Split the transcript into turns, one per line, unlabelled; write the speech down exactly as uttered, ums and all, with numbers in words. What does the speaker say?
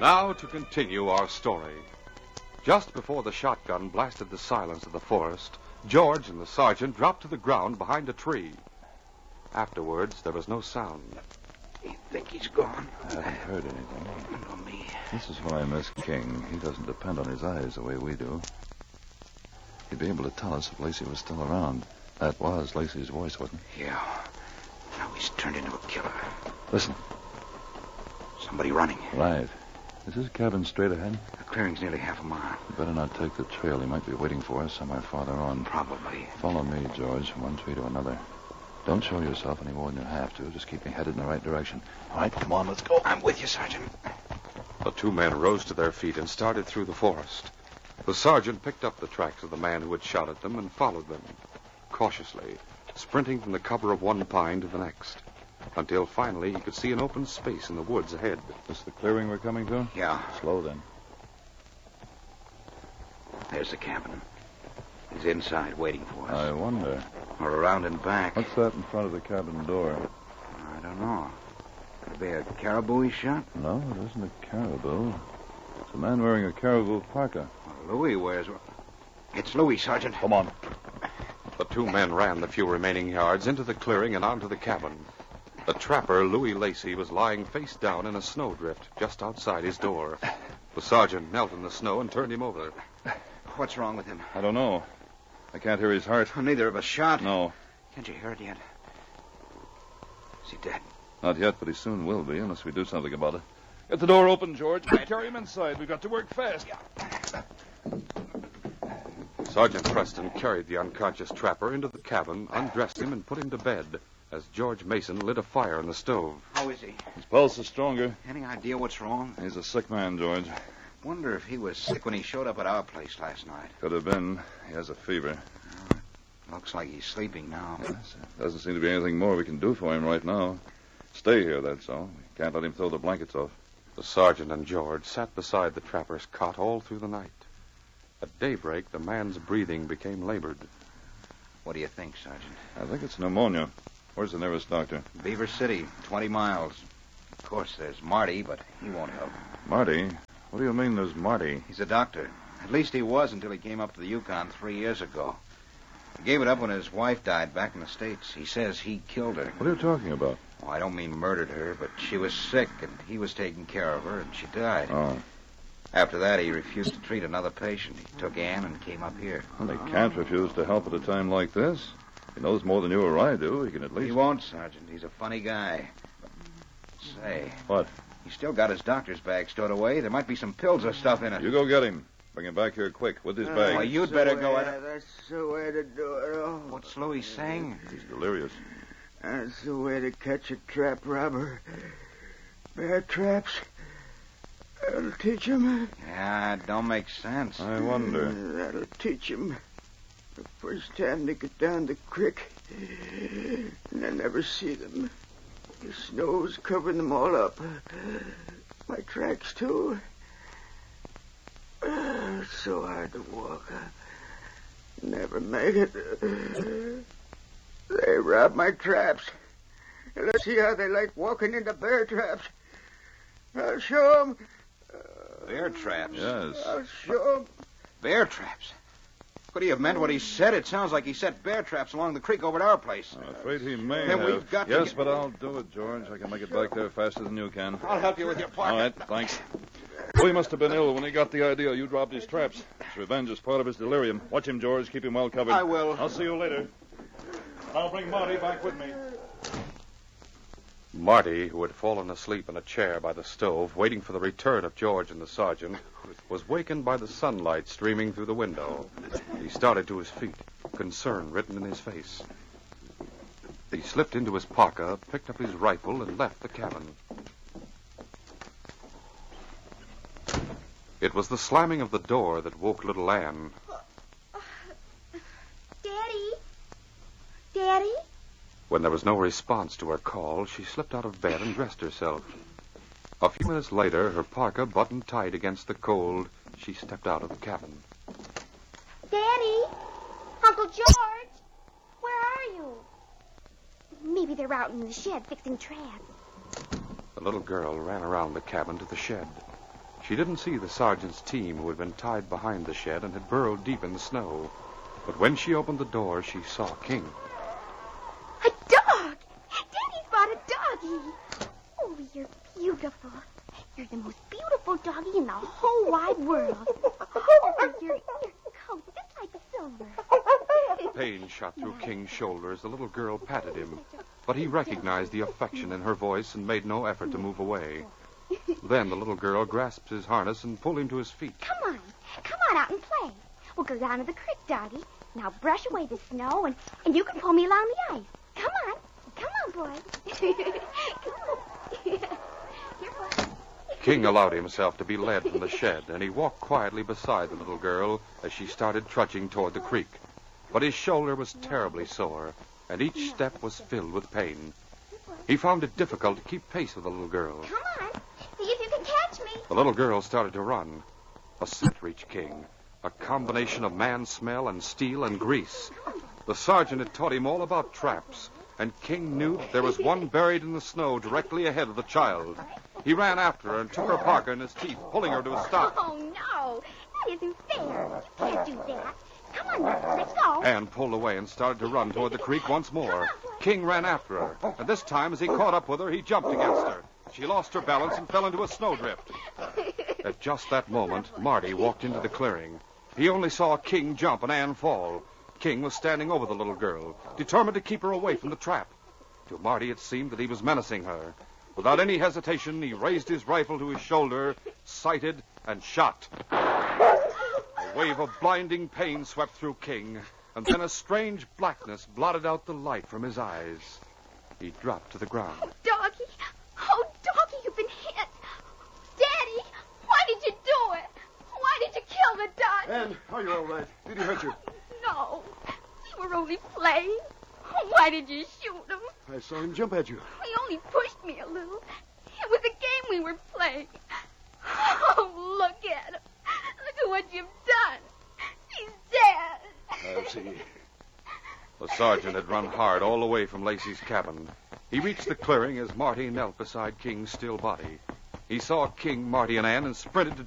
Now to continue our story. Just before the shotgun blasted the silence of the forest, George and the sergeant dropped to the ground behind a tree. Afterwards, there was no sound.
You think he's gone?
I haven't heard anything.
No, me.
This is why I miss King. He doesn't depend on his eyes the way we do. He'd be able to tell us if Lacey was still around. That was Lacey's voice, wasn't it?
Yeah. Now he's turned into a killer.
Listen.
Somebody running.
Right. Is his cabin straight ahead?
The clearing's nearly half a mile.
You better not take the trail. He might be waiting for us somewhere farther on.
Probably.
Follow me, George, from one tree to another. Don't show yourself any more than you have to. Just keep me headed in the right direction. All right, come on, let's go.
I'm with you, Sergeant.
The two men rose to their feet and started through the forest. The sergeant picked up the tracks of the man who had shot at them and followed them, cautiously, sprinting from the cover of one pine to the next, until finally he could see an open space in the woods ahead.
This the clearing we're coming to?
Yeah.
Slow, then.
There's the cabin. He's inside waiting for us.
I wonder.
Or around and back.
What's that in front of the cabin door?
I don't know. Could it be a caribou he shot?
No, it isn't a caribou. It's a man wearing a caribou parka.
Well, Louis wears one. It's Louis, Sergeant.
Come on.
The two men ran the few remaining yards into the clearing and onto the cabin. The trapper, Louis Lacey, was lying face down in a snowdrift just outside his door. The sergeant knelt in the snow and turned him over.
What's wrong with him?
I don't know. I can't hear his heart.
Well, neither of us shot.
No.
Can't you hear it yet? Is he dead?
Not yet, but he soon will be, unless we do something about it. Get the door open, George. Carry him inside. We've got to work fast.
Sergeant Preston carried the unconscious trapper into the cabin, undressed him, and put him to bed, as George Mason lit a fire in the stove.
How is he?
His pulse is stronger.
Any idea what's wrong?
He's a sick man, George.
Wonder if he was sick when he showed up at our place last night.
Could have been. He has a fever.
Looks like he's sleeping now.
Yes, doesn't seem to be anything more we can do for him right now. Stay here, that's all. We can't let him throw the blankets off.
The sergeant and George sat beside the trapper's cot all through the night. At daybreak, the man's breathing became labored.
What do you think, Sergeant?
I think it's pneumonia. Where's the nearest doctor?
Beaver City, twenty miles. Of course, there's Marty, but he won't help.
Marty? What do you mean there's Marty?
He's a doctor. At least he was until he came up to the Yukon three years ago. He gave it up when his wife died back in the States. He says he killed her.
What are you talking about?
Oh, I don't mean murdered her, but she was sick, and he was taking care of her, and she died.
Oh.
After that, he refused to treat another patient. He took Ann and came up here.
Well, he can't refuse to help at a time like this. He knows more than you or I do. He can at least...
He won't, Sergeant. He's a funny guy. Say.
What?
He's still got his doctor's bag stowed away. There might be some pills or stuff in it.
You go get him. Bring him back here quick with his bag.
Oh, you'd better go at it.
That's the way to do it. Oh.
What's Louis saying?
He's delirious.
That's the way to catch a trap robber. Bear traps. That'll teach him.
Yeah, it don't make sense.
I wonder.
That'll teach him. The first time they get down the creek, and I never see them. The snow's covering them all up. My tracks, too. It's so hard to walk. I never make it. They rob my traps. Let's see how they like walking into bear traps. I'll show them.
Bear traps?
Yes.
I'll show them.
Bear traps? Could he have meant what he said? It sounds like he set bear traps along the creek over at our place.
I'm afraid he may
Then
have.
we've got to
yes,
get-
but I'll do it, George. I can make it back there faster than you can.
I'll help you with your
All
pocket.
right, thanks. Louis must have been ill when he got the idea you dropped his traps. His revenge is part of his delirium. Watch him, George. Keep him well covered.
I will.
I'll see you later. I'll bring Marty back with me.
Marty, who had fallen asleep in a chair by the stove, waiting for the return of George and the sergeant, was wakened by the sunlight streaming through the window. He started to his feet, concern written in his face. He slipped into his parka, picked up his rifle, and left the cabin. It was the slamming of the door that woke little Ann.
Daddy? Daddy?
When there was no response to her call, she slipped out of bed and dressed herself. A few minutes later, her parka buttoned tight against the cold, she stepped out of the cabin.
Daddy? Uncle George? Where are you? Maybe they're out in the shed fixing traps.
The little girl ran around the cabin to the shed. She didn't see the sergeant's team, who had been tied behind the shed and had burrowed deep in the snow. But when she opened the door, she saw King.
A dog! Daddy's brought a doggy. Oh, you're beautiful. You're the most beautiful doggy in the whole wide world. Oh, your, your coat is like silver.
Pain shot through King's shoulder as the little girl patted him, but he recognized the affection in her voice and made no effort to move away. Then the little girl grasped his harness and pulled him to his feet.
Come on. Come on out and play. We'll go down to the creek, doggy. Now brush away the snow, and, and you can pull me along the ice. Come on. Come on, boy. Come on. Here, boy.
King allowed himself to be led from the shed, and he walked quietly beside the little girl as she started trudging toward the creek. But his shoulder was terribly sore, and each step was filled with pain. He found it difficult to keep pace with the little girl.
Come on. See if you can catch me.
The little girl started to run. A scent reached King, a combination of man smell and steel and grease. The sergeant had taught him all about traps, and King knew that there was one buried in the snow directly ahead of the child. He ran after her and took her parka in his teeth, pulling her to a stop.
Oh, no. That isn't fair. You can't do that. Come on, now. Let's go.
Anne pulled away and started to run toward the creek once more. King ran after her, and this time, as he caught up with her, he jumped against her. She lost her balance and fell into a snowdrift. At just that moment, Marty walked into the clearing. He only saw King jump and Anne fall. King was standing over the little girl, determined to keep her away from the trap. To Marty, it seemed that he was menacing her. Without any hesitation, he raised his rifle to his shoulder, sighted, and shot. A wave of blinding pain swept through King, and then a strange blackness blotted out the light from his eyes. He dropped to the ground.
Oh, doggy. Oh, doggy, you've been hit. Daddy, why did you do it? Why did you kill the dog?
Anne, are you all right? Did he hurt you?
No, we were only playing. Why did you shoot him?
I saw him jump at you.
He only pushed me a little. It was a game we were playing. Oh, look at him. Look at what you've done. He's dead.
I see.
The sergeant had run hard all the way from Lacey's cabin. He reached the clearing as Marty knelt beside King's still body. He saw King, Marty, and Ann and sprinted to